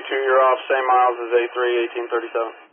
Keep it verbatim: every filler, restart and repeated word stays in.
two, you're off, same miles as A three, eighteen thirty-seven.